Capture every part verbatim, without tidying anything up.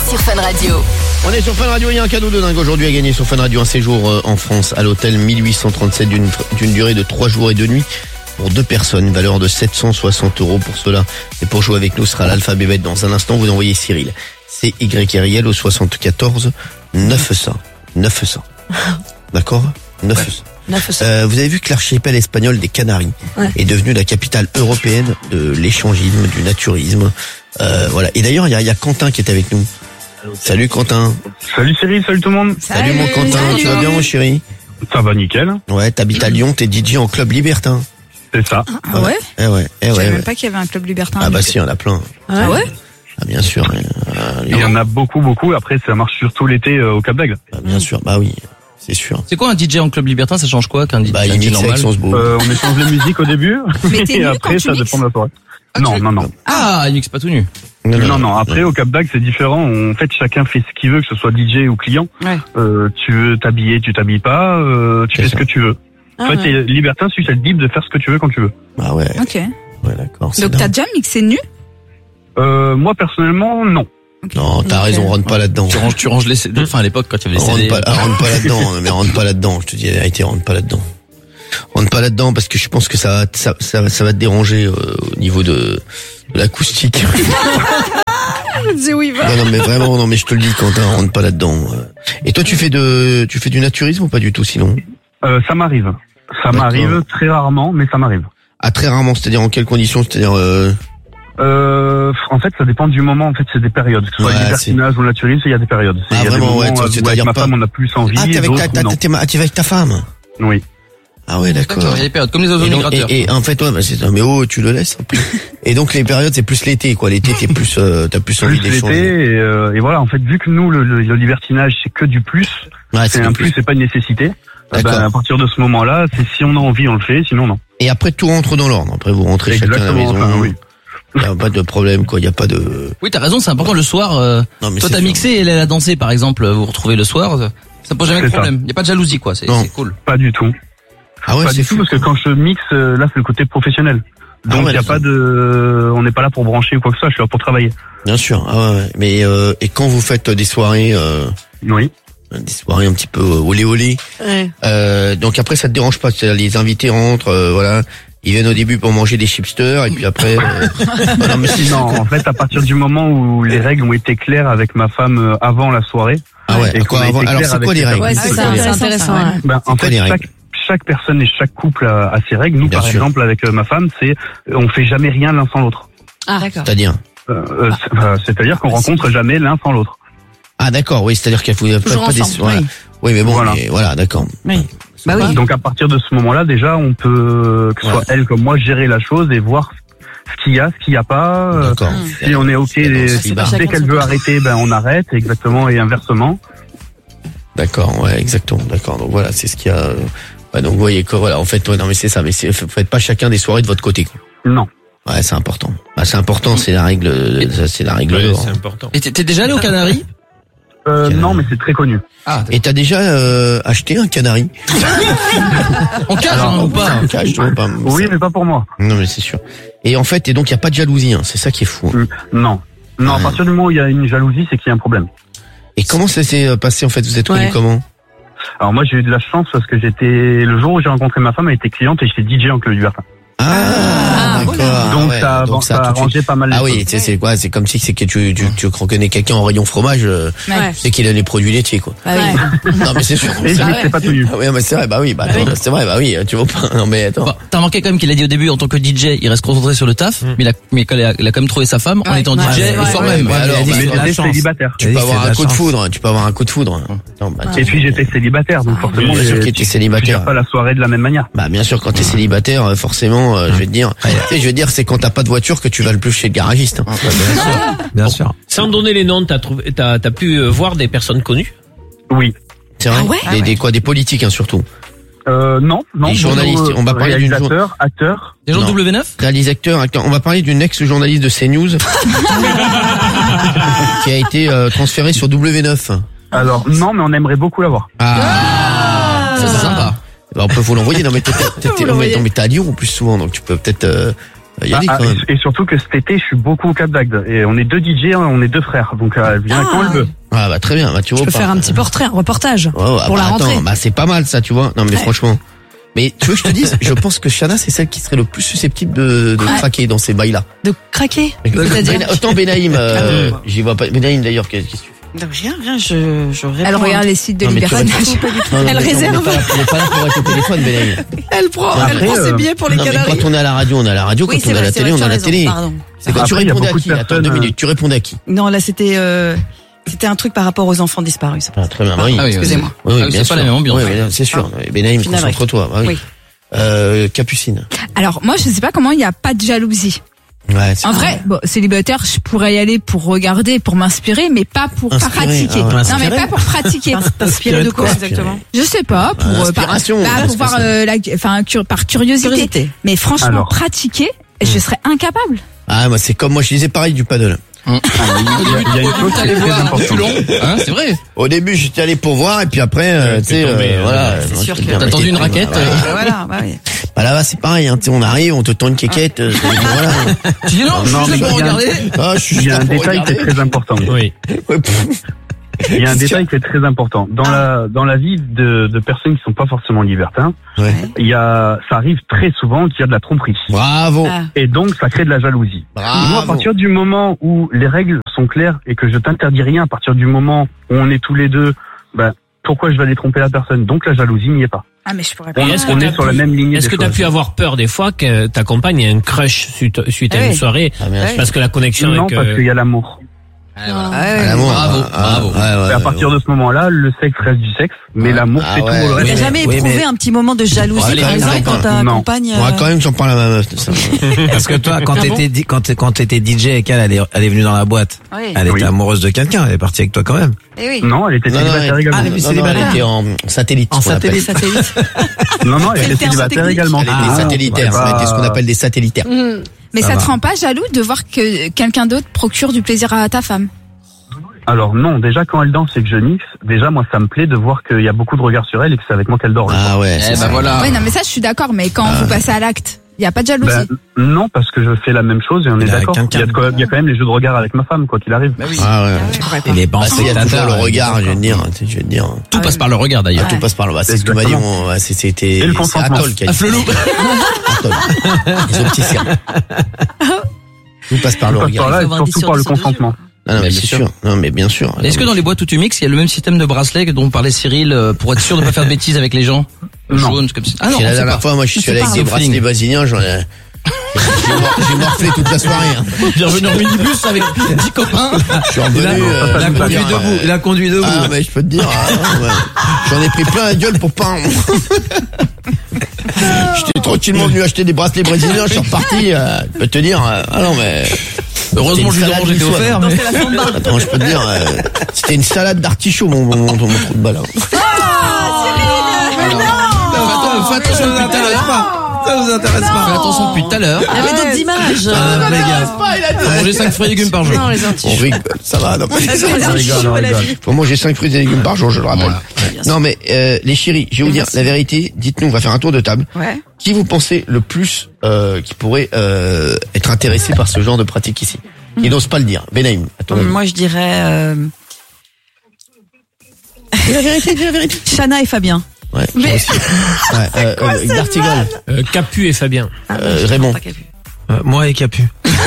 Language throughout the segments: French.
sur Fun Radio. On est sur Fun Radio, il y a un cadeau de dingue aujourd'hui à gagner sur Fun Radio, un séjour en France à l'hôtel mille huit cent trente-sept d'une, d'une durée de trois jours et deux nuits pour deux personnes, une valeur de sept cent soixante euros pour cela. Et pour jouer avec nous sera l'alphabet bête dans un instant, vous envoyez Cyril. C Y R I L au soixante-quatorze neuf cents. neuf cents. D'accord ? neuf cents. neuf cents. Euh, vous avez vu que l'archipel espagnol des Canaries ouais. est devenu la capitale européenne de l'échangisme, du naturisme. Euh, voilà. Et d'ailleurs, il y a, y a Quentin qui est avec nous. Salut Quentin. Salut Cyril, salut tout le monde. Salut, salut mon Quentin, salut. Tu vas bien mon chéri ? Ça va nickel. Ouais, t'habites à Lyon, t'es D J en club libertin. C'est ça. Ah ouais ? Eh ouais, eh Je ouais. savais ouais. même pas qu'il y avait un club libertin. Ah bah si, on en a plein. Ah ouais ? Ah bien sûr. Euh, Il y en a beaucoup, beaucoup. Après, ça marche surtout l'été euh, au Cap d'Agde. Bah, bien sûr, bah oui. C'est sûr. C'est quoi un D J en club libertin? Ça change quoi qu'un D J bah, il normal? euh, On échange les musiques au début et après ça mixes? dépend de la soirée. Ah, non, non, non. Ah, il mixe pas tout nu. Non, non, non. Après, au Cap d'Agde, c'est différent. En fait, chacun fait ce qu'il veut, que ce soit D J ou client. Ouais. Euh, tu veux t'habiller, tu t'habilles pas. Euh, tu c'est fais ça. ce que tu veux. Ah, en fait, ouais. t'es libertin, c'est libre de faire ce que tu veux quand tu veux. Bah ouais. Ok. Ouais, d'accord. Donc t'as déjà mixé nu? Euh, moi, personnellement, non. Okay. Non, t'as Donc, raison, rentre pas là-dedans. Tu ranges, tu ranges les C D. Enfin, à l'époque, quand il y avait les rentre C D. pas, rentre pas là-dedans, mais rentre pas là-dedans. Je te dis la vérité, rentre pas là-dedans. Rentre pas là-dedans parce que je pense que ça, ça, ça, ça va te déranger euh, au niveau de, de l'acoustique. Je disais oui, va. Non, non, mais vraiment, non, mais je te le dis, Quentin, rentre pas là-dedans. Et toi, tu fais de, tu fais du naturisme ou pas du tout, sinon? Euh, ça m'arrive. Ça D'accord. m'arrive très rarement, mais ça m'arrive. Ah, très rarement, c'est-à-dire en quelles conditions? C'est-à-dire, euh... Euh, en fait, ça dépend du moment. En fait, c'est des périodes. Que ce soit Ouais, le libertinage ou le naturisme, il y a des périodes. Ah, il y a vraiment, des moments ouais, toi, où c'est-à-dire avec ma pas- femme, on a plus envie. Ah, t'es avec ta, d'autres, ta, non. t'es, ma- t'es avec ta femme? Oui. Ah ouais, d'accord. D'accord, il y a des périodes, comme les oiseaux Et, donc, migrateurs. et, et en fait, ouais, bah, c'est, mais oh, tu le laisses, en plus. Et donc, les périodes, c'est plus l'été, quoi. L'été, t'es plus, euh, t'as plus envie Plus l'été d'échanger. et, euh, et voilà. En fait, vu que nous, le, le, le libertinage, c'est que du plus. Ouais, C'est du un plus, c'est pas une nécessité. D'accord. Ben, à partir de ce moment-là, c'est si on a envie, on le fait. Sinon, non. Et après, tout rentre dans l'ordre. Après, vous rentrez chacun à la Exactement, maison. enfin, oui. Il y a pas de problème, quoi. Il y a pas de... Oui, t'as raison, c'est important le soir. Euh, Non, mais toi, c'est t'as sûr. mixé et elle, elle a dansé, par exemple. Vous vous retrouvez le soir. Ça pose jamais de C'est ça. problème. Il y a pas de jalousie, quoi. C'est, Non. c'est cool. Pas du tout. Ah ouais, pas c'est du tout, fou. parce que quand je mixe, euh, là, c'est le côté professionnel. Ah Donc, il ouais, y a d'accord. pas de, on n'est pas là pour brancher ou quoi que ce soit. Je suis là pour travailler. Bien sûr. Ah ouais, ouais. Mais, euh, et quand vous faites des soirées, euh, Oui. des soirées un petit peu euh, olé olé, Ouais. euh, donc après, ça te dérange pas. C'est-à-dire, les invités rentrent, euh, voilà. Ils viennent au début pour manger des chipsters et puis après. Euh... ah non, mais c'est Non, en fait, à partir du moment où les règles ont été claires avec ma femme euh, avant la soirée. Ah ouais. Et Quoi, qu'on a avant... été Alors clair c'est quoi avec les les règles Ouais, c'est C'est ça, quoi les c'est règles intéressant. ouais. Ben, en C'est quoi fait, les règles chaque, chaque personne et chaque couple a, a ses règles. Nous, Bien par sûr. exemple, avec euh, ma femme, c'est euh, on fait jamais rien l'un sans l'autre. Ah, d'accord. C'est-à-dire Euh, euh, c'est- euh, C'est-à-dire qu'on rencontre jamais l'un sans l'autre. Ah d'accord, oui, c'est-à-dire qu'elle vous Toujours pas des. ensemble, Voilà. oui. Oui, mais bon, Voilà. mais voilà, d'accord. Oui. Bah oui. Donc, à partir de ce moment-là, déjà, on peut, que ce soit Ouais. elle comme moi, gérer la chose et voir ce qu'il y a, ce qu'il n'y a pas. euh, D'accord. Si on est ok, C'est dans et- ce si- libar. dès qu'elle veut arrêter, ben on arrête, exactement, et inversement. D'accord, ouais, exactement, d'accord. Donc voilà, c'est ce qu'il y a. euh, Ouais, donc vous voyez que voilà, en fait, ouais, non, mais c'est ça, mais c'est, faites pas chacun des soirées de votre côté, quoi. Non. Ouais, c'est important. Ah, c'est important, c'est la règle, euh, ça, c'est la règle Ouais, d'or. c'est important. Et t'es, t'es déjà allé aux Canaries? Euh, Ok. non, mais c'est très connu. Ah, Et t'as déjà euh, acheté un canari? en cage, Alors, hein, ou pas? Un cage, tu vois, pas- Oui, mais pas pour moi. Non, mais c'est sûr. Et en fait, et donc il y a pas de jalousie, hein, c'est ça qui est fou. hein. Non. Non, Ouais. à partir du moment où il y a une jalousie, c'est qu'il y a un problème. Et comment ça s'est passé en fait? Vous êtes connu Ouais. comment? Alors moi, j'ai eu de la chance parce que j'étais, le jour où j'ai rencontré ma femme, elle était cliente et j'étais D J en Club Libertin. Ah, Ah, d'accord. voilà. Donc ouais, ça, donc ça a tout de suite- arrangé pas mal les Ah oui, choses. tu sais, c'est quoi? C'est comme si c'est que tu, tu, tu reconnais quelqu'un en rayon fromage, euh, Ouais. c'est qu'il a les produits laitiers, quoi. Bah oui. Non, mais c'est sûr. Et je Ah dis ouais. que c'est pas tenu. Ah oui, mais c'est vrai, bah oui, bah attends, c'est vrai, bah oui, tu vois pas. Non, mais attends. Bon, t'as remarqué quand même qu'il a dit au début, en tant que D J, il reste concentré sur le taf, mais il a, mais il a, il a quand même trouvé sa femme en Ouais. étant Ouais, D J c'est le vrai. soir Ouais, même. ouais, Mais alors, mais bah, Mais de la j'étais chance. célibataire. Tu Il peux a dit avoir c'est un de coup la de chance. foudre, tu peux avoir un coup de foudre. Non, bah, Et puis j'étais célibataire, donc forcément, bien sûr j'ai- qu'il était tu célibataire. gères pas la soirée de la même manière. Bah bien sûr, quand t'es célibataire, euh, forcément, euh, je vais te dire, tu sais, je vais te dire, c'est quand t'as pas de voiture que tu vas le plus chez le garagiste. hein. Bien sûr. Sans donner les noms, t'as trouvé, t'as, t'as pu euh, voir des personnes connues? Oui. C'est vrai. Ah ouais des, des quoi, des politiques hein, surtout. Euh, non, non. Les journalistes, plutôt, on va euh, parler d'une jour- réalisateur, acteur. des gens de Non. W neuf? Réalisateur, acteur. On va parler d'une ex-journaliste de CNews qui a été euh, transférée sur W neuf. Alors, non, mais on aimerait beaucoup l'avoir. Ah, Ça, c'est sympa. Bah, on peut vous l'envoyer. Non mais t'es, t'es, t'es- Vous non, mais, l'envoyez. non, mais t'es à Lyon en plus souvent, donc tu peux peut-être. Euh, Yannick, Ah, quand même. et surtout que cet été, je suis beaucoup au Cap d'Agde. Et on est deux D J, on est deux frères. Donc, euh, elle vient Ah. quand elle veut. Ah bah très bien, bah tu vois Je peux pas. faire un petit portrait, un reportage Ouais, ouais, pour bah, la rentrée. attends, bah c'est pas mal ça, tu vois. Non mais Ouais. franchement. Mais tu veux que je te dise, je pense que Shana c'est celle qui serait le plus susceptible de, de Ouais. craquer dans ces bails-là. De craquer. C'est-à-dire Ben- Autant Benaïm, euh, j'y vois pas. Benaïm d'ailleurs, qu'est-ce que tu fais? Non, rien, rien, je, je réponds. Elle regarde les sites de Non, mais tu Libération. restes- Non, non, Elle mais attends, réserve. On n'est pas là- on n'est pas là pour être au téléphone, Benaïm. Elle prend, Après, elle prend ses euh, billets pour les Non mais Canaries. quand on est à la radio, on est à la radio. Oui, Quand c'est on est à vrai, la c'est télé, vrai, on est à tu as la raison, télé. pardon. C'est quand tu Après, il y a répondais à beaucoup de qui? Attends personnes, deux euh, minutes. Tu répondais à qui? Non, là, c'était, euh, c'était un truc par rapport aux enfants disparus. ça. Ah, très bien, bah oui. Ah oui, Excusez-moi. Oui, oui, Ah oui, bien c'est pas sûr. la même ambiance. Oui, mais non, c'est sûr. Benaïm, Finalement, concentre-toi. Bah oui. Oui. Euh, Capucine. Alors moi, je sais pas comment il n'y a pas de jalousie. Ouais, c'est En vrai, bon, célibataire, je pourrais y aller pour regarder, pour m'inspirer, mais pas pour Inspirer, pratiquer. ah ouais. Non, mais Inspirer pas pour pratiquer. T'inspirer de quoi, Inspirer. exactement? Je sais pas, pour Ah, euh, par, inspiration, bah, pour voir inspiration. euh, la, enfin cur- par curiosité. Curiosité. Mais franchement, Alors. pratiquer, je serais incapable. Ah, moi, c'est comme moi, je disais pareil du paddle. Il y a, il y a une chose qui est très importante. Toulon, hein, c'est vrai. Au début, j'étais allé pour voir, et puis après, euh, Ouais, tu sais, t'es tombé, euh, euh, voilà. c'est moi, sûr je te que- dis, T'as tendu une bah, raquette, voilà. Bah, voilà, bah oui. Bah là-bas, c'est pareil, hein, tu sais, on arrive, on te tend une quéquette, euh, voilà. Tu dis non, je Non, suis mais là pour il y a un- regarder. Ah, je suis Il y a un juste là pour détail qui est regarder. très important. Oui. Ouais, pff. Il y a un détail qui est très important. Dans la, dans la vie de, de personnes qui sont pas forcément libertins, Ouais. il y a, ça arrive très souvent qu'il y a de la tromperie. Bravo. Ah. Et donc, ça crée de la jalousie. Moi, à Bravo. partir du moment où les règles sont claires et que je t'interdis rien, à partir du moment où on est tous les deux, ben, pourquoi je vais aller tromper la personne? Donc, la jalousie n'y est pas. Ah mais je pourrais pas. On, Et est-ce que on t'as est sur la pu- même ligne Est-ce des que tu as choses. pu avoir peur des fois que ta compagne ait un crush suite, suite à Ah une oui. soirée Ah, bien sûr. parce que la connexion Non, avec parce euh, qu'il y a l'amour. Ah Ah, ouais. l'amour, Bravo, ah, bravo. ouais, ouais, Et à ouais, partir ouais. de ce moment-là, le sexe reste du sexe, mais Ouais. l'amour Ah c'est ouais, tout le oui, reste. T'as mais- jamais oui, éprouvé mais- un petit moment de jalousie, Ouais, par allez, exemple, allez, quand ta non. compagne... Faudra euh, quand même que j'en parle à ma meuf de ça. Parce que toi, quand t'étais di- quand t'es- quand t'étais D J et qu'elle elle est, elle est venue dans la boîte, Oui. elle était Oui. amoureuse de quelqu'un, elle est partie avec toi quand même. Eh oui. Non, elle était Non, non, célibataire elle- également. Ah, mais non, non, célibataire. elle était en satellite. En ce qu'on appelle. satellite. Satellite. Non, non, elle Quel était terme célibataire technique. également. Elle était Ah, satellitaire, ouais, ça était ce qu'on bah, appelle des satellitaires. Mais Ça ça, va. te rend pas jaloux de voir que quelqu'un d'autre procure du plaisir à ta femme? Alors non, déjà quand elle danse et que je mixe, déjà moi ça me plaît de voir qu'il y a beaucoup de regards sur elle et que c'est avec moi qu'elle dort. Ah ouais, c'est Eh ça. ben voilà. Oui, non, mais ça, je suis d'accord. Mais quand vous passez à l'acte, il y a pas de jalousie. Ben, non, parce que je fais la même chose et on est Il est avec d'accord. Il y, quelqu'un. a de quoi- il y a quand même les jeux de regard avec ma femme, quoi qu'il arrive. Bah oui. Ah ouais. Il est pas en Bah, c'est- il y a toujours spectateur, le regard, je vais te d'accord. dire, tu sais, je vais te dire. Tout passe par le regard d'ailleurs. Tout passe par là. Bah, c'est ce que m'a dit Exactement. mon, ouais, c'est- c'était, Et le c'est consentement. Atoll qui a Ah, dit. Flelou. Atoll. Ils ont petit cirque. Tout passe par le Tout passe par regard. là et avoir un dix surtout sur par le dix sur deux. consentement. Non, non, mais Bien c'est sûr. sûr. Non, mais bien sûr. Est-ce que dans les boîtes où tu mixes, il y a le même système de bracelet dont parlait Cyril euh, pour être sûr de pas faire de bêtises avec les gens? Non. Jaune, comme ça. Ah non, C'est on la sait dernière pas. fois, moi, je suis On sait allé pas, avec des le bracelets feeling. brésiliens, j'en ai, j'ai mor- j'ai morflé toute la soirée, hein. Bienvenue en minibus avec dix copains. Je suis revenu, Il a- euh, il a je peux conduit dire, debout, euh, il a conduit debout. Ah, mais je peux te dire, ah, ouais. J'en ai pris plein la gueule pour pas. J'étais tranquillement venu acheter des bracelets brésiliens, je suis reparti, euh, je peux te dire, euh, ah non, mais. Heureusement, C'était le une jus d'orange salade était niçoise. offert. mais- Attends, je peux te dire, euh, c'était une salade d'artichaut, mon, mon, mon, mon trou de balle. hein. Attends, fais attention depuis tout à l'heure. Ça vous intéresse Fais pas. attention depuis tout à l'heure. Il y avait d'autres images. Ah, les gars. Faut manger cinq fruits et légumes par jour. Non, les On antichauds. rigole, ça va, non, mais- On rigole, on rigole. Faut manger cinq fruits et légumes par jour, je le rappelle. Non, mais, euh, les chéris, je vais vous dire la vérité, dites-nous, on va faire un tour de table. Ouais. Qui vous pensez le plus euh, qui pourrait euh, être intéressé par ce genre de pratique ici? Il n'ose pas le dire. Benaïm, à ton avis. Moi, je dirais euh, La vérité, dis la vérité. Chana et Fabien. Ouais, moi aussi. Ouais, euh, euh, D'Artigol, euh, Capu et Fabien. euh, Raymond, Pas qu'à vu. Euh, Moi et Capu.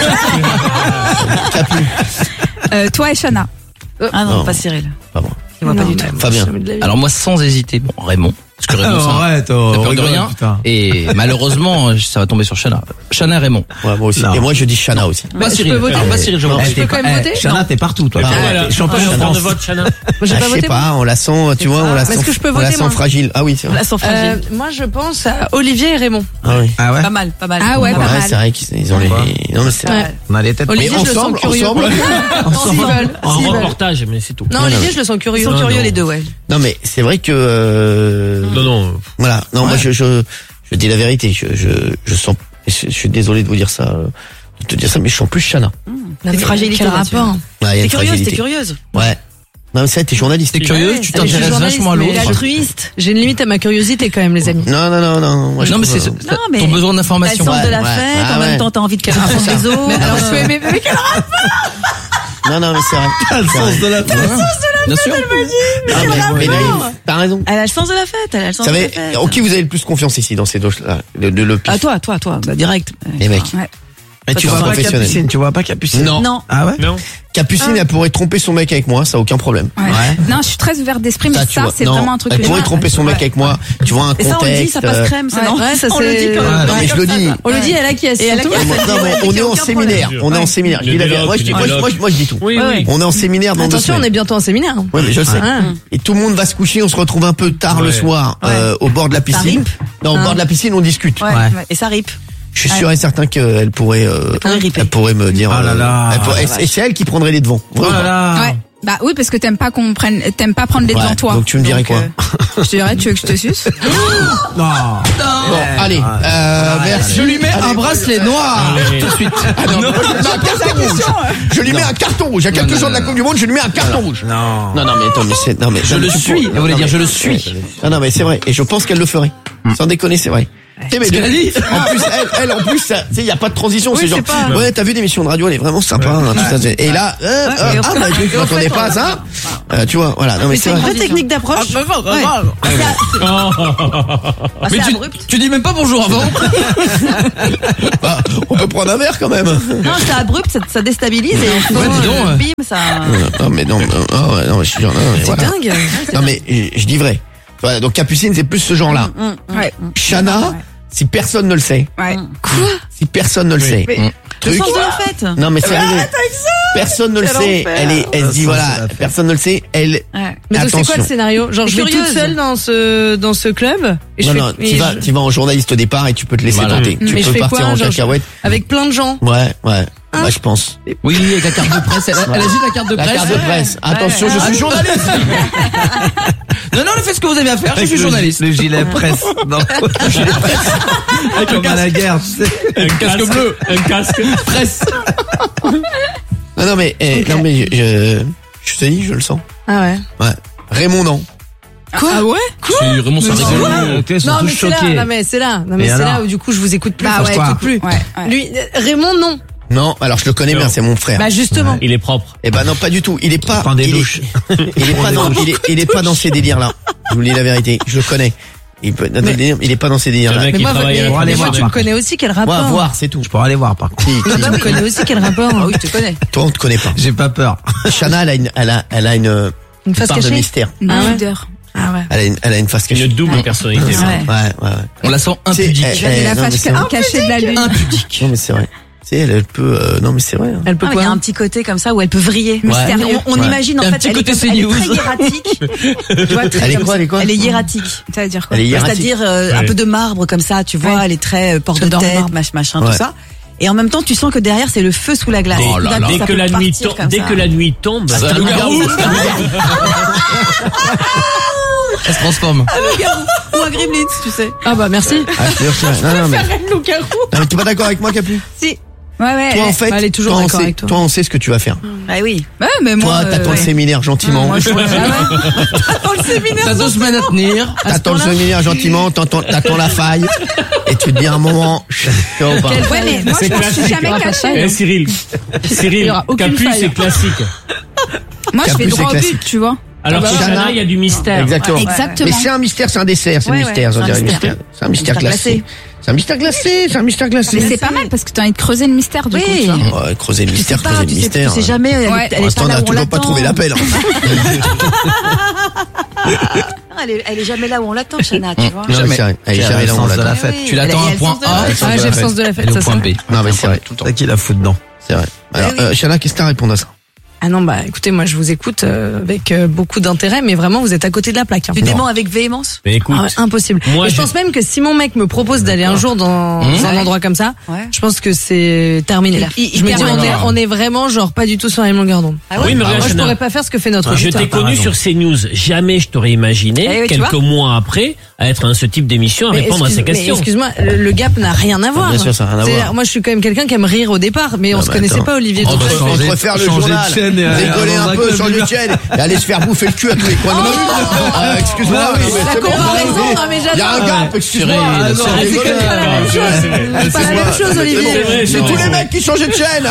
Capu, Euh, toi et Shana. Ah non, Non. pas Cyril. pas moi. Il voit pas du tout. Fabien. Alors moi, sans hésiter, bon, Raymond. Parce que Raymond, Oh, ça- arrête, oh, t'as peur de rigole, rien. putain. Et malheureusement, ça va tomber sur Chana. Chana et Raymond. Ouais, moi aussi. Non. Et moi, je dis Shana aussi. Pas je Cyril. peux voter Alors, pas Cyril, je vois. Eh, peux t'es quand pas- même eh, voter Chana, Non. t'es partout, toi. Ah, T'es- ouais, t'es champion Ah, de en France. de vote, Chana. Moi, j'ai Ah, pas je voté. sais pas, on la sent, tu vois, on la Est-ce sent, que je peux on la voter, sent moi fragile. Ah oui, c'est vrai. La sans Euh, fragile. moi, je pense à Olivier et Raymond. Ah oui. Ah ouais? Pas mal, pas mal. Ah ouais, Ouais, pas mal. c'est vrai qu'ils ils ont les, non, mais c'est Pas vrai. mal. On a les têtes. Mais Olivier, je le sens ensemble, curieux. ensemble. S'ils veulent. En S'ils veulent. reportage, mais c'est tout. Non, Non, Olivier, non. je le sens Ils curieux. sont Non, curieux non. les deux, ouais. Non, mais c'est vrai que, euh, Non, non. voilà. Non, moi, je, je, je dis la vérité. Je, je, je sens, je, je suis désolé de vous dire ça, euh, de te dire ça, mais je sens plus Shana. La Une fragilité Quel là-dessus. rapport Ouais, il y a T'es une curieuse, fragilité. t'es curieuse. Ouais. Non, mais ça, t'es journaliste. T'es curieuse, tu Allez, je suis t'intéresses journaliste, vachement à mais l'autre. altruiste. J'ai une limite à ma curiosité quand même, les amis. Non, non, non, non. Moi, je Non, mais trouve, c'est euh, c'est- Non, mais ton besoin t'as le d'information. sens de la Ouais, fête, ah en ouais. même temps, t'as envie de connaître les autres. Mais alors, euh, mais, mais, mais quel rapport Non, non, mais c'est vrai. Le sens de la Bien sûr. Ah, mais, mais naïf, t'as raison. Elle a le sens de la fête, elle a le sens Vous de la savez, fête. en qui vous avez le plus confiance ici dans ces deux-là, de, de le Ah, toi, toi, toi, bah, direct. Les mecs. Ouais. Mais tu Tu vois vois pas professionnel. Capucine, tu vois pas Capucine. Non. Non. Ah ouais? Non. Capucine, elle pourrait tromper son mec avec moi, ça a aucun problème. Ouais. Non, je suis très ouverte d'esprit, mais Ça, tu ça, vois. c'est Non, vraiment un truc elle que pourrait je- tromper son mec Ouais. avec moi. Tu vois un Et ça, on le dit, contexte. ça passe euh, crème, c'est Ouais, non ouais, ça, on le c'est- dit quand Ouais, même. Non, mais je le dis. On le dit, elle a qui est Et elle a qui Non, mais on est en séminaire. On est en séminaire. Je dis la vérité. Moi, je dis, moi, je- moi, je- moi, je dis tout. Oui, Ouais, oui. ouais. On est en séminaire dans deux Attention, on semaines. est bientôt en séminaire. Ouais, mais je le sais. Ah. Et tout le monde va se coucher, on se retrouve un peu tard le Ouais. soir euh, au bord de la piscine. rip. Non, au Hein. bord de la piscine, on discute. Ouais, Ouais. ouais. Et ça rip. Je suis sûr et certain qu'elle pourrait, euh, pourrait riper. elle pourrait me dire. Oh là euh, là. elle pourrait- et c'est elle qui prendrait les devants. Oh là là. Ouais. Bah oui, parce que t'aimes pas qu'on prenne, t'aimes pas prendre les Ouais, devant toi. donc tu me dirais quoi euh, Je te dirais, tu veux que je te suce? Non. Bon, allez, euh, merci. Je lui mets Allez, un bracelet noir. Allez. Tout de suite. Ah non, moi, je lui mets un carton rouge. Je lui mets un carton rouge. Il y a quelques non, jours de la non, Coupe du Monde, je lui mets un carton rouge. Non. Non, non, mais attends, mais c'est, non, mais Je le tu suis. pourrais- Elle voulait non, dire, mais- je le suis. Non, non, mais c'est vrai. Et je pense qu'elle le ferait. Sans déconner, c'est vrai. Tu sais, mais Ce qu'elle a dit. en plus, elle, elle, en plus, ça- tu sais, il y a pas de transition. c'est genre, c'est pas- ouais, t'as vu l'émission de radio, elle est vraiment sympa. hein, tout ça, c'est- et là, euh, euh, et ah, après- bah, tu et m'attendais après, pas à on- ça. Euh, tu vois, voilà. Non, mais c'est C'est une vrai. vraie technique d'approche. Ah, Bah, Mais c'est tu, abrupt. tu dis même pas bonjour avant. Bah, on peut prendre un verre quand même. Non, c'est abrupt, ça, ça déstabilise et enfin, Ouais, dis donc, euh, ouais. bim, ça. Non, mais non, mais, ah ouais, non, mais je suis genre, non, mais C'est voilà. dingue. Non, mais je, je dis vrai. Voilà, donc Capucine, c'est plus ce genre-là. Ouais. Chana, si personne ne le sait. Ouais. Si personne ne le sait. Le Truc. sens de la fête. Non, mais c'est vrai. Personne ne le sait. Elle est, elle se dit, voilà, personne ne le sait. Elle, Ouais. Mais donc c'est quoi attention. le scénario? Genre T'es je vais toute curieuse. seule dans ce dans ce club et je Non, fais- non, et tu vas, je- tu vas en journaliste au départ et tu peux te laisser Voilà. tenter. Tu Mais je peux fais partir quoi, en genre, cacahuète. avec plein de gens. Ouais, ouais. Bah, je pense. Oui, avec la carte de presse. Elle a, elle a juste la carte de La presse. carte de presse. Attention, Ouais. je suis journaliste. Non, non, faites ce que vous avez à faire. Je Avec suis le- journaliste. Le gilet presse. Non. Le gilet presse. Comme à la guerre, tu sais. Un casque bleu. Un casque. Presse. Non, non, mais, eh, non, mais, je, je, je te dis, je le sens. Ah ouais. Ouais. Raymond, non. Quoi? Ah ouais? C'est vraiment ça rigolo. Ok, ils sont Non tous mais c'est là, choqués. non mais c'est là, non mais Et c'est alors là où du coup je vous écoute plus, Bah enfin, ouais, je t'écoute plus. Ouais. ouais. Lui, euh, Raymond non. Non, alors je le connais bien, c'est mon frère. Bah justement. Il est propre. Eh ben non, pas du tout. Il est pas. Prends des il est- douches. Il est pas dans, il est, il est pas dans ces délires-là. Je vous le dis la vérité. Je le connais. Il peut, dans des délires, il est pas dans ces C'est délires-là. le mec Mais qui moi, travaille à mais, la aller mais moi voir, tu par me connais aussi quel rapport? Moi, à voir, c'est tout. Je pourrais aller voir, par contre. Qui, Ah bah, qui- tu me connais aussi quel rapport? Ah oui, je te connais. Toi, on te connaît pas. J'ai pas peur. Chana, elle a une, elle a, elle a une, Une face part de cachée? mystère. Une Ah ouais. odeur. Ah ouais. Elle a une, elle a une face cachée. Une double personnalité. ça. Ouais. Ouais, ouais, ouais. On la sent C'est- impudique. eh, J'avais eh, la non, mais face c'est vrai. cachée de la lune. Impudique. Non, mais c'est vrai. Tu sais, elle, elle peut, euh, non, mais c'est vrai. hein. Elle peut Ah, mais il y quoi? a un petit côté comme ça où elle peut vriller. Ouais. Mystérieux. On, on Ouais. imagine en Un fait, petit elle, côté est, comme- elle est CNews. très hiératique. Tu vois, très Elle est comme quoi, ça. elle est quoi Elle est hiératique. Ça veut dire quoi? Elle est hiératique. C'est-à-dire euh, un Ouais. peu de marbre comme ça, tu vois, Ouais. elle est très euh, porte de J'adore le tête, marbre. mach- machin, Ouais. tout ça. Et en même temps, tu sens que derrière, c'est le feu sous la glace. Dès, Tout d'un coup, dès ça que peut la nuit partir tombe, comme dès ça. que la nuit tombe, C'est un loup-garou. Elle se transforme. Ou un gremlins, tu sais. Ah bah merci. Ah, je te jure, c'est vrai. Non, non, mais, non, mais t'es pas d'accord avec moi, Capu? Si. Ouais, ouais. Toi, en fait, bah, elle est toujours toi, on d'accord sait, avec toi. toi, on sait ce que tu vas faire. Ah oui. Ouais, mais moi. Toi, t'attends euh, le ouais. séminaire gentiment. Moi, je suis- Dans le séminaire. T'as deux semaines à tenir. T'attends le séminaire gentiment, t'entends, t'attends la faille, et tu te dis à un moment, je suis chaud ou pas. Ouais, mais moi, C'est je me suis classique. jamais Il y aura pas de cachée. faille. Eh, Cyril, Il Cyril, y aura aucune Capu, faille. c'est classique. Moi, je Capu, fais c'est droit au classique. but, tu vois. Alors bah, que Chana, Chana, il y a du mystère. Exactement. Ouais, exactement. Mais c'est un mystère, c'est un dessert, c'est un Ouais, mystère, ouais, on c'est un dirait un mystère. mystère. C'est un mystère Mystère glacé. glacé. C'est un mystère glacé, c'est un mystère glacé. Mais c'est pas mal parce que t'as envie de creuser le mystère du Oui. coup. Tu vois. Ouais, creuser le Tu sais mystère, pas, creuser le tu sais, tu mystère. sais jamais, elle, est- Ouais. elle Pour est l'instant, pas on là n'a où on toujours pas l'attend. trouvé l'appel. Elle est, elle est jamais là où on l'attend, Chana, tu vois. Non, Jamais. mais c'est vrai, elle est Quel jamais là où on sens de l'attend. la Eh fête. oui, Tu l'attends elle a à le point sens de la A. fête. Ah, j'ai le sens de la Elle fête, est ça au point c'est B. vrai. Non, mais c'est vrai. Tout le temps. C'est qui la fout dedans? C'est vrai. Alors, Eh oui. euh, Chana, qu'est-ce que t'as à répondre à ça? Ah non bah écoutez, moi je vous écoute euh, avec euh, beaucoup d'intérêt, mais vraiment vous êtes à côté de la plaque. hein. Tu démons avec véhémence. Mais écoute, Ah ouais, impossible. Moi, Et je je- pense même que si mon mec me propose d'aller un jour dans Mmh. un endroit comme ça, Ouais. je pense que c'est terminé. Il- il- je me il dis, on est, termine. on est vraiment genre pas du tout sur la même longueur d'onde. Ah oui, mais Moi regarde, je Chana, pourrais pas faire ce que fait notre je auditeur. t'ai connu sur CNews. Jamais je t'aurais imaginé, Eh oui, tu quelques vois. mois après, à être dans ce type d'émission, à Mais répondre à excuse- ces mais questions. excuse-moi, le, le gap n'a rien à voir. bien sûr, ça n'a rien à C'est-à-dire, voir. Moi je suis quand même quelqu'un qui aime rire au départ, mais on Ah se bah, connaissait attends. pas Olivier. Oh, donc- bah, Entre faire le changer de journal, chaîne. Chen et rigoler un peu sur le Chen et aller se faire bouffer le cul à tous les coins de rue. Euh, excuse-moi, Bah oui, mais La c'est bon. comparaison, non mais Il y a j'adore. un gap, excuse-moi. Ah, non, C'est c'est rigolo. pas la même chose. C'est pas la même chose, Olivier. C'est bon. C'est tous les mecs qui changeaient de chaîne.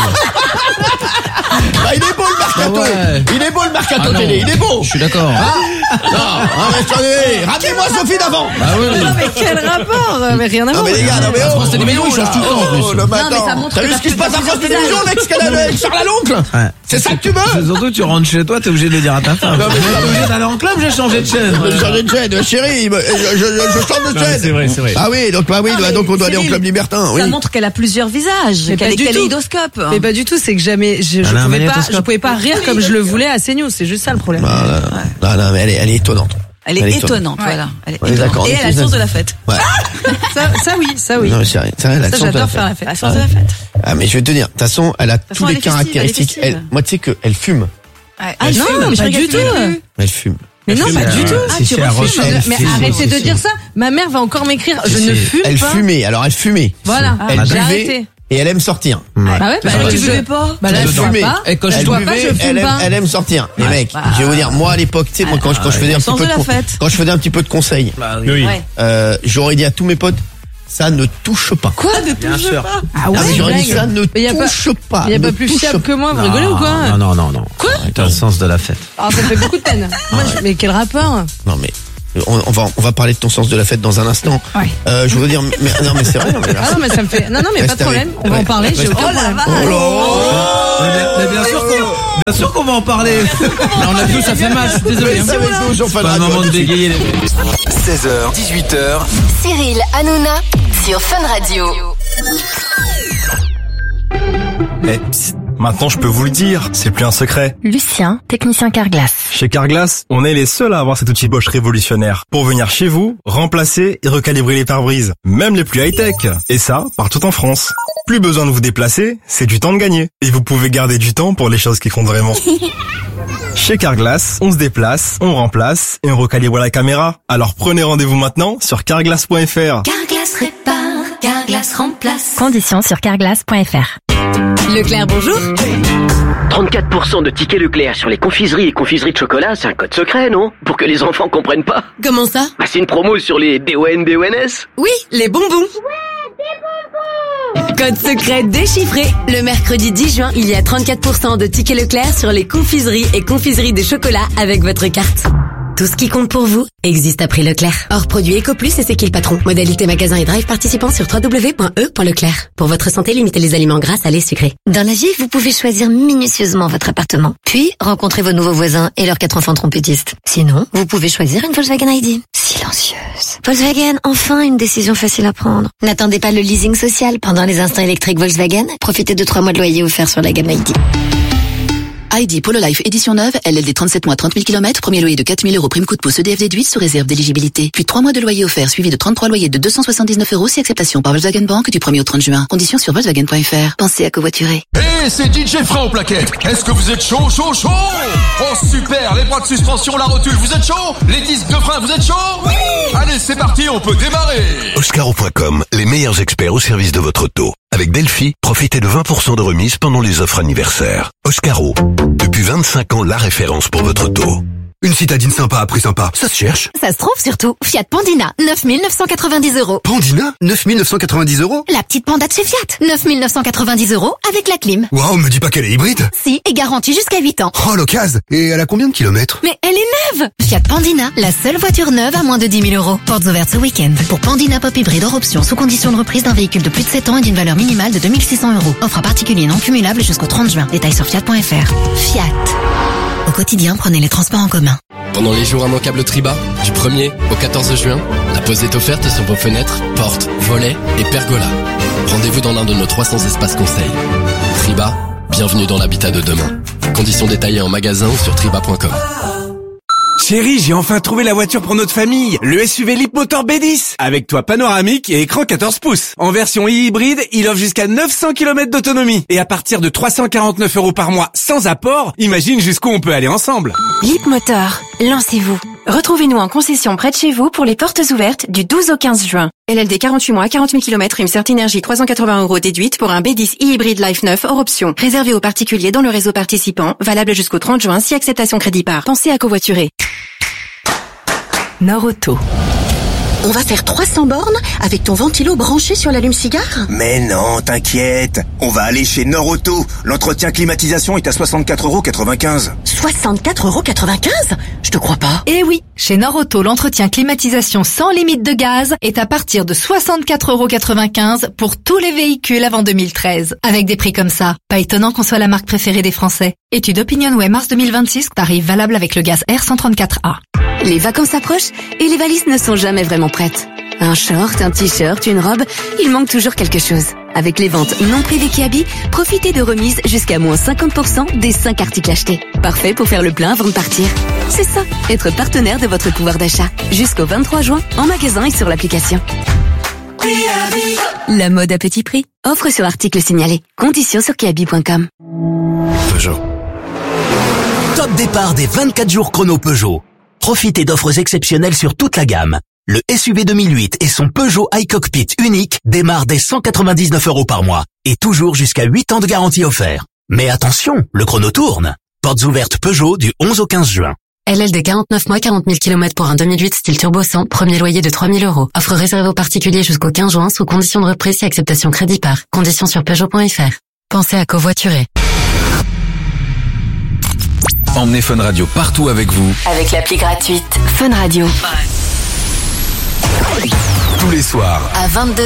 Ah, il est beau le mercato. Ah ouais. Il est beau le mercato Ah non. télé. Il est beau. Je suis d'accord. Non, ah, mais attendez, rappelez-moi Sophie d'avant. Ah oui. Non mais quel rapport euh, Mais rien à Non voir. mais les gars, non mais oh, France Télévisions, ils changent tout le temps, en plus. Oh, non, mais Non, mais ça attends. montre T'as que vu t'as ce qui se plus passe à de France visage. Télévisions, l'ex qu'elle a avec Charles l'oncle? Ouais. C'est ça que tu veux? C'est surtout, tu rentres chez toi, t'es obligé de le dire à ta femme. Non, mais- T'es obligé d'aller en club, j'ai changé de chaîne. Je change de chaîne, chérie, il me- je, je, je change de chaîne. C'est vrai, c'est vrai. Ah oui, donc bah oui, Non, bah, mais donc on doit aller au Cyril, club libertin, oui. Ça montre qu'elle a plusieurs visages, Mais qu'elle pas est du tout. kaléidoscope. Mais pas du tout, c'est que jamais, je, je Elle a un pouvais pas, magnétoscope. je pouvais pas rire comme je le voulais à CNews, c'est juste ça le problème. Ah, là, là, là, mais elle est, elle est étonnante. Elle est Elle est étonnante, voilà. Elle est On est étonnante. d'accord, on Et est elle a le tous sens de la fête. Ouais. Ça, ça oui, ça oui. Non, mais c'est vrai, c'est vrai, elle a le Ça sens de la j'adore fête. faire la fête. La sens de la fête. Ah, mais je vais te dire, de toute façon, elle a tous façon, les elle est festive, caractéristiques. elle est festive. Elle, moi, tu sais qu'elle fume. Ouais. Ah, elle non, fume, mais je pas regarde du plus. tout. Elle fume. Mais non, pas du tout. Ah, Si, tu si, à refumes. Rochelle, Mais si, si, arrêtez si, de si. dire ça. Ma mère va encore m'écrire. Je Si, ne si. fume Elle pas. fumait, alors elle fumait. Voilà. Elle J'ai buvait arrêté. et elle aime sortir. Bah ouais, bah, Tu je- buvais pas? Bah là, Elle je bois fumait. pas. Et quand je Elle bois dois pas, buvait, je fume elle aime, pas. elle aime sortir. Les mecs, bah. je vais vous dire, moi à l'époque, tu sais, moi quand je, quand je faisais un petit sens peu de de, la con- fête. quand je faisais un petit peu de conseils, Oui. Ouais. euh, j'aurais dit à tous mes potes, ça ne touche pas. Quoi de Bien sûr. Ah Ah, mais ouais, j'aurais dit blague. ça ne Mais y a pas- touche pas. Il y a ne pas plus touche fiable que moi, vous rigolez ou quoi? Non, non, non, non. Quoi? T'as le sens de la fête. Ah, ça me fait beaucoup de peine. Moi, je- mais quel rapport? Non mais on, on va on va parler de ton sens de la fête dans un instant. Ouais. Euh, je voudrais dire, mais, non mais c'est vrai. Non, mais Ah non, mais ça me fait. Non, non, mais Reste pas de problème. avec- On va ouais. en parler. J'ai Reste- aucun problème. Oh là Mais bien, mais bien sûr qu'on, bien sûr qu'on va en parler. On a vu, ça fait mal, je suis désolé. Reste avec nous sur Fun Pas le Radio. moment de bégayer les seize heures, dix-huit heures. Cyril Hanouna sur Fun Radio. Eh, psst, maintenant je peux vous le dire, c'est plus un secret. Lucien, technicien Carglass. Chez Carglass, on est les seuls à avoir cet outil Bosch révolutionnaire pour venir chez vous, remplacer et recalibrer les pare-brises, même les plus high-tech. Et ça, partout en France. Plus besoin de vous déplacer, c'est du temps de gagner. Et vous pouvez garder du temps pour les choses qui comptent vraiment. Chez Carglass, on se déplace, on remplace et on recalibre la caméra. Alors prenez rendez-vous maintenant sur carglass point f r. Carglass répare, Carglass remplace. Conditions sur carglass point f r. Leclerc, bonjour. trente-quatre pour cent de tickets Leclerc sur les confiseries et confiseries de chocolat, c'est un code secret, non? Pour que les enfants comprennent pas. Comment ça? Bah, c'est une promo sur les D O N B O N S. Oui, les bonbons. Code secret déchiffré. Le mercredi dix juin, il y a trente-quatre pour cent de tickets Leclerc sur les confiseries et confiseries de chocolat avec votre carte. Tout ce qui compte pour vous existe à prix Leclerc. Hors produit EcoPlus et c'est qui le patron. Modalité magasin et drive participant sur w w w point e point leclerc. Pour votre santé, limitez les aliments gras, salés, sucrés. Dans la vie, vous pouvez choisir minutieusement votre appartement, puis rencontrer vos nouveaux voisins et leurs quatre enfants trompettistes. Sinon, vous pouvez choisir une Volkswagen I D. Silencieuse. Volkswagen, enfin une décision facile à prendre. N'attendez pas le leasing social pendant les instants électriques Volkswagen. Profitez de trois mois de loyer offerts sur la gamme I D. I D Polo Life édition neuve, L L D trente-sept mois, trente mille kilomètres, premier loyer de quatre mille euros, prime coup de pouce E D F déduit sous réserve d'éligibilité. Puis trois mois de loyer offert suivi de trente-trois loyers de deux cent soixante-dix-neuf euros si acceptation par Volkswagen Bank du premier au trente juin. Conditions sur volkswagen point f r. Pensez à covoiturer. Hey, c'est D J Frein au plaquettes. Est-ce que vous êtes chaud, chaud, chaud? Oh super, les bras de suspension, la rotule, vous êtes chaud? Les disques de frein, vous êtes chaud? Oui. Allez, c'est parti, on peut démarrer. Oscaro point com, les meilleurs experts au service de votre auto. Avec Delphi, profitez de vingt pour cent de remise pendant les offres anniversaires. Oscaro, depuis vingt-cinq ans, la référence pour votre auto. Une citadine sympa à prix sympa, ça se cherche. Ça se trouve surtout. Fiat Pandina, neuf mille neuf cent quatre-vingt-dix euros. Pandina, neuf mille neuf cent quatre-vingt-dix euros. La petite panda de chez Fiat, neuf mille neuf cent quatre-vingt-dix euros avec la clim. Waouh, me dis pas qu'elle est hybride. Si, et garantie jusqu'à huit ans. Oh, l'occasion. Et elle a combien de kilomètres? Mais elle est neuve. Fiat Pandina, la seule voiture neuve à moins de dix mille euros. Portes ouvertes ce week-end. Pour Pandina Pop Hybride hors option, sous condition de reprise d'un véhicule de plus de sept ans et d'une valeur minimale de deux mille six cents euros. Offre à particulier non cumulable jusqu'au trente juin. Détails sur fiat point f r. Fiat. Au quotidien, prenez les transports en commun. Pendant les jours immanquables Triba, du premier au quatorze juin, la pause est offerte sur vos fenêtres, portes, volets et pergolas. Rendez-vous dans l'un de nos trois cents espaces conseils. Triba, bienvenue dans l'habitat de demain. Conditions détaillées en magasin ou sur triba point com. Chérie, j'ai enfin trouvé la voiture pour notre famille, le S U V Leapmotor B dix, avec toit panoramique et écran quatorze pouces. En version hybride, il offre jusqu'à neuf cents kilomètres d'autonomie. Et à partir de trois cent quarante-neuf euros par mois sans apport, imagine jusqu'où on peut aller ensemble. Leapmotor, lancez-vous. Retrouvez-nous en concession près de chez vous pour les portes ouvertes du douze au quinze juin. L L D quarante-huit mois, quarante mille kilomètres, prime Certinergie trois cent quatre-vingts euros déduite pour un B dix e-hybride Life neuf hors option. Réservé aux particuliers dans le réseau participant, valable jusqu'au trente juin si acceptation crédit par. Pensez à covoiturer. Norauto. On va faire trois cents bornes avec ton ventilo branché sur l'allume-cigare ? Mais non, t'inquiète. On va aller chez Norauto. L'entretien climatisation est à soixante-quatre euros quatre-vingt-quinze. soixante-quatre euros quatre-vingt-quinze ? Je te crois pas. Eh oui, chez Norauto, l'entretien climatisation sans limite de gaz est à partir de soixante-quatre euros quatre-vingt-quinze pour tous les véhicules avant deux mille treize. Avec des prix comme ça, pas étonnant qu'on soit la marque préférée des Français. Étude OpinionWay mars deux mille vingt-six, tarif valable avec le gaz R cent trente-quatre A. Les vacances approchent et les valises ne sont jamais vraiment prêtes. Un short, un t-shirt, une robe, il manque toujours quelque chose. Avec les ventes non privées Kiabi, profitez de remises jusqu'à moins cinquante pour cent des cinq articles achetés. Parfait pour faire le plein avant de partir. C'est ça, être partenaire de votre pouvoir d'achat. Jusqu'au vingt-trois juin, en magasin et sur l'application. La mode à petit prix. Offre sur article signalé. Conditions sur kiabi point com. Peugeot. Top départ des vingt-quatre jours chrono Peugeot. Profitez d'offres exceptionnelles sur toute la gamme. Le S U V deux mille huit et son Peugeot iCockpit unique démarrent dès cent quatre-vingt-dix-neuf euros par mois et toujours jusqu'à huit ans de garantie offert. Mais attention, le chrono tourne. Portes ouvertes Peugeot du onze au quinze juin. L L D quarante-neuf mois, quarante mille kilomètres pour un deux mille huit style turbo cent, premier loyer de trois mille euros. Offre réservée aux particuliers jusqu'au quinze juin sous condition de reprise et acceptation crédit par. Conditions sur Peugeot point F R. Pensez à covoiturer. Emmenez Fun Radio partout avec vous. Avec l'appli gratuite Fun Radio. Tous les soirs. À vingt-deux